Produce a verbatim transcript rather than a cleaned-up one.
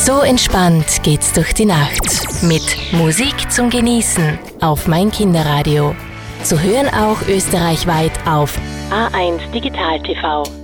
So entspannt geht's durch die Nacht. Mit Musik zum Genießen auf mein Kinderradio. Zu hören auch österreichweit auf A eins Digital T V.